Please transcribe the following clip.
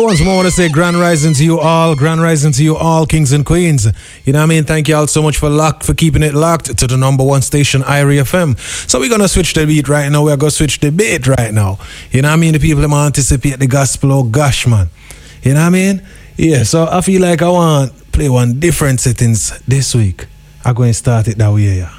once more I want to say grand rising to you all, kings and queens. You know what I mean? Thank you all so much for keeping it locked to the number one station, Irie FM. So we're gonna switch the beat right now. We're gonna switch the beat right now. You know what I mean? The people that anticipate the gospel, oh gosh, man. You know what I mean? Yeah, so I feel like I want to play one different settings this week. I'm going to start it that way, yeah.